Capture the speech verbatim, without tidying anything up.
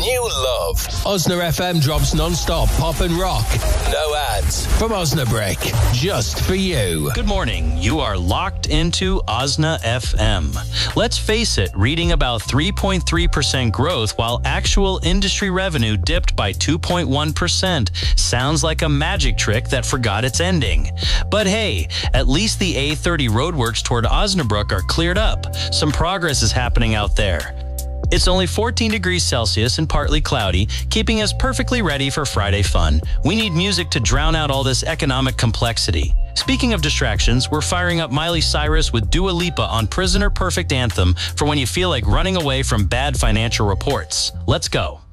you love. Osna F M drops non-stop pop and rock. No ads. From Osnabrick. Just for you. Good morning. You are locked into Osna F M. Let's face it, reading about three point three percent growth while actual industry revenue dipped by two point one percent sounds like a magic trick that forgot its ending. But hey, at least the A thirty roadworks toward Osnabrück are cleared up. Some progress is happening out there. It's only fourteen degrees Celsius and partly cloudy, keeping us perfectly ready for Friday fun. We need music to drown out all this economic complexity. Speaking of distractions, we're firing up Miley Cyrus with Dua Lipa on Prisoner Perfect Anthem for when you feel like running away from bad financial reports. Let's go.